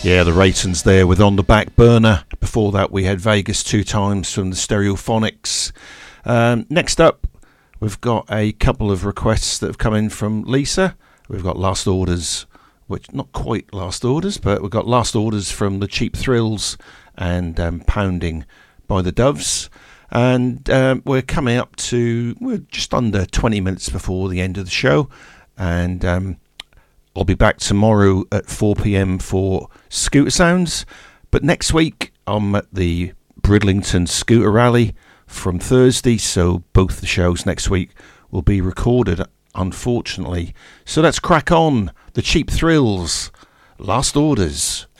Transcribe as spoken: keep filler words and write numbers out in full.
Yeah, the Raytons there with On the Back Burner. Before that, we had Vegas two times from the Stereophonics. Um, next up, we've got a couple of requests that have come in from Lisa. We've got Last Orders, which not quite Last Orders, but we've got Last Orders from the Cheap Thrills and um, Pounding by the Doves. And um, we're coming up to, we're just under twenty minutes before the end of the show. And um, I'll be back tomorrow at four p.m. for Scooter Sounds. But next week, I'm at the Bridlington Scooter Rally from Thursday. So both the shows next week will be recorded, unfortunately. So let's crack on. The Cheap Thrills, Last Orders.